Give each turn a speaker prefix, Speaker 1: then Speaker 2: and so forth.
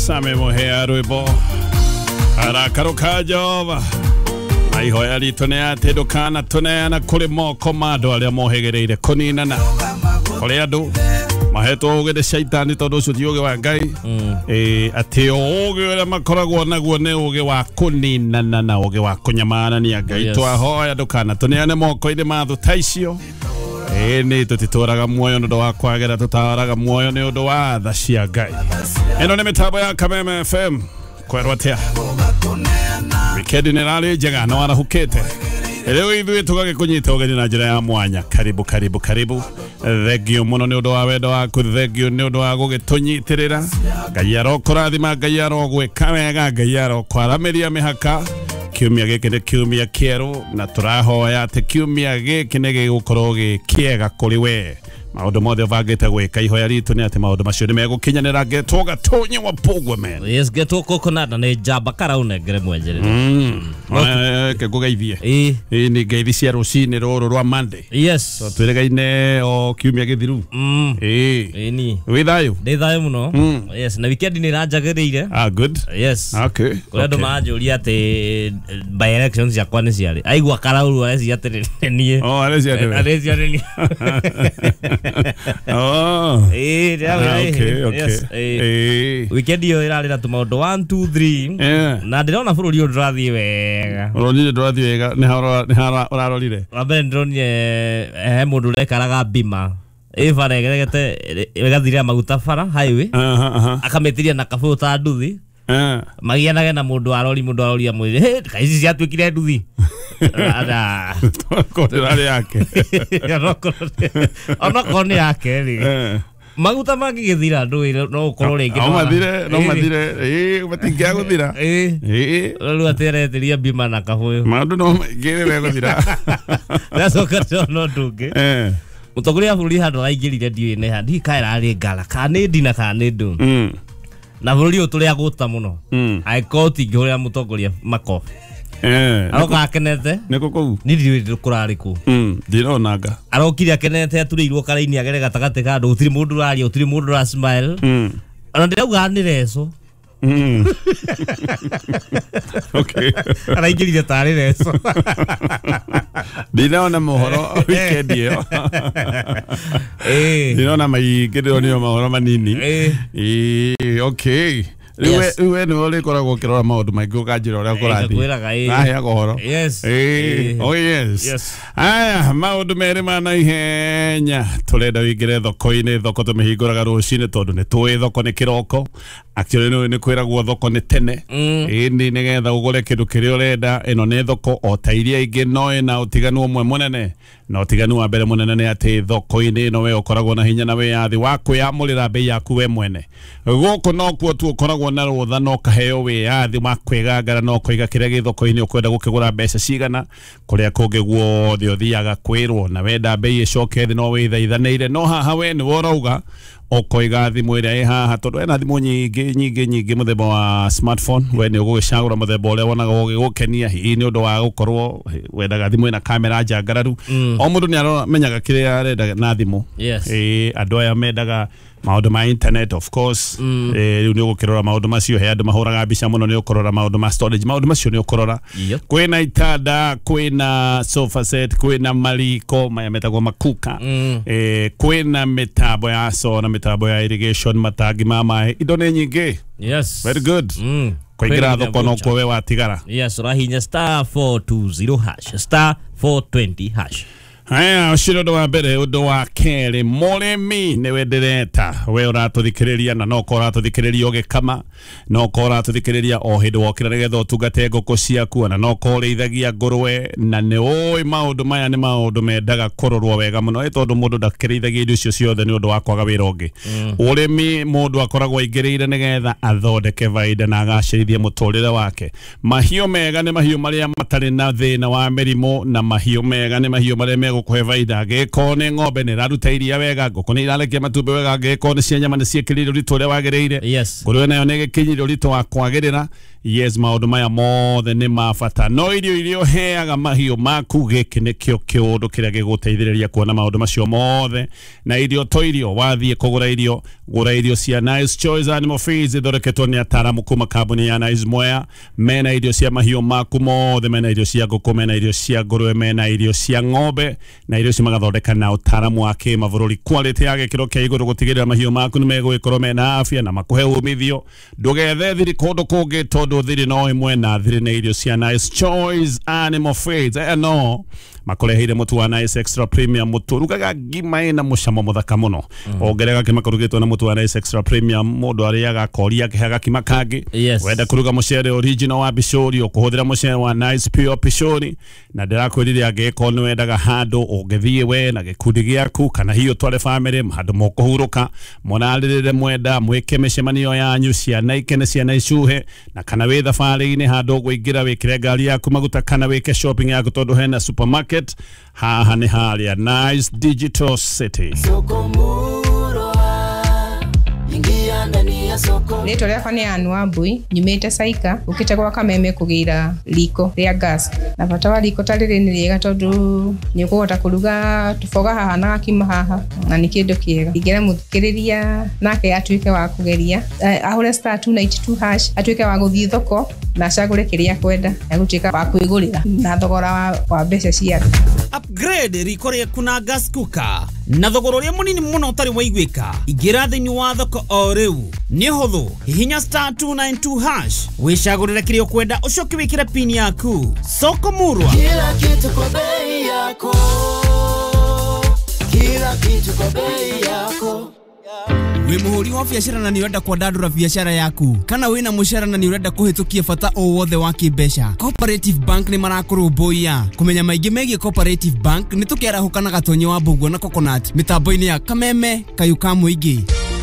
Speaker 1: Same Mohea Rwebo Arakaroka Jova Naihoya ritone ate ndukana tuneana kuri moko mando aria mohegereire kuninana kuri andu mahetwo ugede shaitani tondu ucio ti uge wa Ngai ati uge uria makoragwo naguo ni uge wa kuninana na uge wa kunyamarania Ngai twahoya ndukana tuneane moko-ini ma thu ta icio ni tutituraga muoyo nundu wa kwagera tutaraga muoyo ni undu wa tha cia Ngai. Ino ni mitambo ya Kameme FM kwerwo atia wikendi ni rari njega no arahukite rĩu ithuĩ tũgagĩkũnyita ũgeni na njĩra ya mwanya. Karibu thengio muno nĩ ũndũ wa wendo waku, thengio nĩ ũndũ wa gũgĩtũnyitĩrĩra. Ngai arokũrathima, Ngai arogwĩka wega, Ngai arokwaramĩria mĩhaka. Kiumia gĩkĩ nĩ kiumia kĩerũ na tũrahoya atĩ kiumia gĩkĩ nĩ gĩgũkorwo gĩkĩega kũrĩ we. Maundu mothe ũbangĩte gwĩka, ihoya ritũ nĩ atĩ maundu macio nĩ megũkinyanĩra. Ngetwo Gatonyi wa Pogwa man.
Speaker 2: Yes, Ngetwo Coconut na nĩ njamba karaunengere mwenjerere.
Speaker 1: Ngũgeithie. Nĩ ngeithi cia rũcinĩ rũrũ rwa Monday.
Speaker 2: Yes.
Speaker 1: So twĩrĩgaine o kiumia gĩthiru.
Speaker 2: Ni.
Speaker 1: Wĩ thayũ?
Speaker 2: Ndĩ thayũ mũno. Yes, na weekend nĩ ranjagĩrĩire. Good. Yes. Okay. Kũrĩa andũ manjũria atĩ by elections ciakwa nĩ ciarĩ. Aigua karauru areciria atĩ niĩ. Areciria niĩ. Weekend iyo irarira tumaundu 1 2 3 na ndirona bururi uyu ndurathie wega. Uroni ndurathie wega ni hara urarorire. Wambe ndironye he mundu rekaraga bima bara egeregete gathirira maguta bara highway akametiria na kabu ta nduthi magianaga na mundu aroria mwiri he kaici ciatwikire nduthi ada korera yake ona kone yake ri maguta magigithira ndwire no ukorwo ringi no mathire batingia guthira riu ateretheria bima na kabuyu maundu no ngire guthira nacoka no ndungi mutongoria bũrũri handũ araingĩrire ndiũĩ handi kaera arĩ ngara kanĩ ndina kanĩ ndũ na bũrũri ũyũ tũrĩa gũta mũno angĩkorwo tingĩhũrĩra mũtongoria makobi aroka akenete nĩkũ kũu nĩ ndiũĩ kũrarĩ kũ ndirona arokire akenete aturĩirwo karaini agere gatagatĩ ka andũ gũtirĩ mũndũ ũraria gũtirĩ mũndũ ũra smile ona ndĩrauga nĩ reco okay araingĩrire tarĩ reco ndinaona mohoro weekend iyo ndinaona maingĩ ndĩronio mohoro manini okay Riwe no le koragwo kirora maundu maingi ukanjira uria kurathi ahia gohoro. Yes. Oh yes. Aya maundu mere mana ihenya turenda wingire thoko-ini, thoko tumihinguraga rucini tondu ni twi thoko ni kiroko. Actually ni kwiragwo thoko ni tene. Ni nigetha ugure kindu kiria urenda. Ino ni thoko o ta iria ingi no ina utiganu umwe munene. Na utiganu wa mbere munene ni ati thoko-ini no we ukoragwo na hinya na we yathi wa kwiyamurira bei yaku we mwene. Goko no kuo tu ukoragwo na rutha no kaheo we yathi wa kwigangara no kuiga kiria githoko-ini ukwenda gukigura mbeca cigana kuria kungi guothe uthiaga kwirwo na wenda bei icoke thi no withaithanire no haha we ni worauga okoiga thimu iria i haha tondu ena thimu nyingi muthemba wa smartphone we ni ugugicagura muthemba uria wonaga ugigukenia hihi ni undu wa gukorwo wendaga thimu ina kamera njangararu o mundu ni aramenyaga kiria arenda na thimu andu aya mendaga maundu ma internet of course riu ni ugukirora maundu macio he andu mahuraga mbica muno ni ukorora maundu ma storage maundu macio ni ukorora kwina itanda kwina sofa set kwina mariko maya metagwo makuka kwina mitambo ya solar mitambo ya irrigation matangi ma mai indo ni nyingi. Yes, very good. Kuingira thoko no kwe watigara. Yes, urahinya *420# *420#. Haya ucirodo wa mbere undu wa keri murimi ni wendereta we uratuthikiriria na no ko uratuthikiriria ugikama no ko uratuthikiriria o hindu wokira nigetha utungate ngoko ciaku na no ko ureithagia ngurwe na ni oi maundu maya ni maundu mendaga kurorwo wega muno tondu mundu ndakiriithagia indo icio ciothe ni undu wa kwaga wira ungi urimi mundu akoragwo aingiriire nigetha athondeke faida na agacirithie muturire wake. Mahiũ mega ni mahiũ maria matari na thina wa mirimu na mahiũ mega ni mahiũ maria gukuhe faida geko ni ng'ombe ni raruta iria wega ngoko ni iralekia matumbi wega geko ni cia nyama ni ciekirire rito uria wagiriire ngurwe nayo ni gikinyire rito wa kwagirira. Yes, maundu maya mothe ni mabata no irio heaga mahiũ maku giki nikio kiundu kiria giguteithiriria kuona maundu macio mothe na irio to irio wathie kugura irio
Speaker 1: gura irio cia Nice Choice Animal Feeds ithondeketwo ni ataramu kuma kambuni ya Nice Mwea. Mena irio cia mahiũ maku mothe, mena irio cia ngũkũ, mena irio cia ngũrwe, mena irio cia ng'ombe, na irio cia magathondeka na utaramu wa kĩmabũrũri. Quality ya gĩkĩro kĩa igũrũ gũtigĩrĩra mahiũ maku nĩ megũgĩkorwo mena afya na makuhe umithio. Ndũgethe thiri kũndũ kũngĩ tondũ thiri no ĩmwe, na thiri nĩ irio cia Nice Choice Animal Feeds. No makoreheire mutu wa Nice Extra Premium, mutu rugaga ngima ina mucamo muthaka muno. Ongerera kima karugitwo na mutu wa Nice Extra Premium, mundu ariaga koria kihaga kima kangi. Wenda kuruga mucere original wa Pishori, ukuhuthira mucere wa Nice Pure Pishori, na ndirakwirire angeko ni wendaga handu ungithie we na gikundi giaku kana hiyo twale family handu mukuhuruka monalirire mwenda mwike micemanio yanyu ciana ikene ciana icuhe, na kana wi thabari-ini handu gwingira wikire ngari yaku maguta kana wike shopping yaku tondu hena supermarket. Haha ni haria Nice Digital City.
Speaker 3: Leto ria fani anu Wambui nyumite Saika ukite kwa Kameme kugira liko ria gas na bata wa liko tarire ni riega tondu ni kuhota kuruga tufoga haha na akima haha na ni kindu kiega igere muthikiriria nake atuike wa kugeria ahure star 292# atuike wa guthii thoko na cagure kiria kwenda agutuika wa kwigurira na thogora wa mbeca ciake.
Speaker 4: Upgrade rikore kuna gas cooker na thogora ria munini muno utari waigwika. Igira thini wa thoko o riu ni huthu hihinya star 292# wicagurire kiria kwenda ucoke wikire pin yaku. Soko Murwa,
Speaker 5: kila kitu kwa bei yako, kila kitu kwa bei yako.
Speaker 4: We muhuri wa biashara na niurenda kwandandura biashara yaku, kana wina mushara na niurenda kuhitukia bata o wothe wa kibesha, Cooperative Bank ni marakurumbuia. Kumenya maingi megie Cooperative Bank ni tukiara hukana gatonyo wa Mbugua na Coconut mitambo-ini ya Kameme Kayuka Muingi.